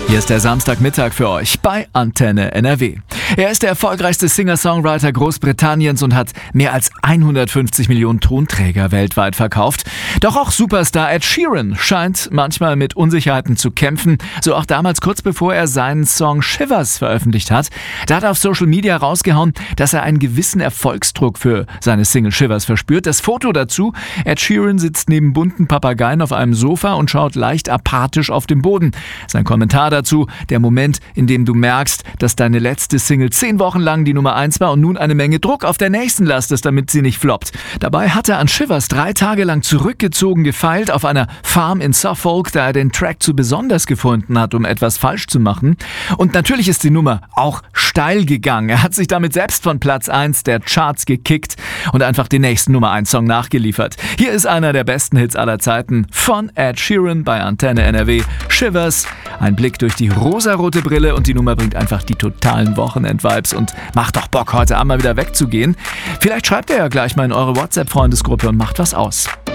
Hier ist der Samstagmittag für euch bei Antenne NRW. Er ist der erfolgreichste Singer-Songwriter Großbritanniens und hat mehr als 150 Millionen Tonträger weltweit verkauft. Doch auch Superstar Ed Sheeran scheint manchmal mit Unsicherheiten zu kämpfen. So auch damals kurz bevor er seinen Song Shivers veröffentlicht hat. Da hat er auf Social Media rausgehauen, dass er einen gewissen Erfolgsdruck für seine Single Shivers verspürt. Das Foto dazu: Ed Sheeran sitzt neben bunten Papageien auf einem Sofa und schaut leicht apathisch auf den Boden. Sein Kommentar dazu: der Moment, in dem du merkst, dass deine letzte Single 10 Wochen lang die Nummer 1 war und nun eine Menge Druck auf der nächsten lastest, damit sie nicht floppt. Dabei hat er an Shivers 3 Tage lang zurückgezogen gefeilt auf einer Farm in Suffolk, da er den Track zu besonders gefunden hat, um etwas falsch zu machen. Und natürlich ist die Nummer auch steil gegangen. Er hat sich damit selbst von Platz 1 der Charts gekickt und einfach den nächsten Nummer 1 Song nachgeliefert. Hier ist einer der besten Hits aller Zeiten von Ed Sheeran bei Antenne NRW. Shivers, ein Blick durch die rosarote Brille und die Nummer bringt einfach die totalen Wochenend-Vibes und macht doch Bock, heute Abend mal wieder wegzugehen. Vielleicht schreibt ihr ja gleich mal in eure WhatsApp-Freundesgruppe und macht was aus.